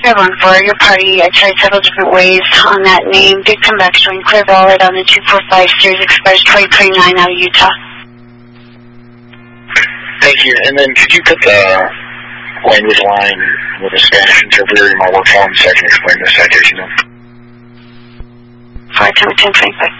514, your party, I tried several different ways on that name. Did come back showing clear valid on the 245 series, expires 2029 out of Utah. Thank you. And then could you put the language line with a Spanish interpreter in my work phone so I can explain the citation? 5 10 10 25.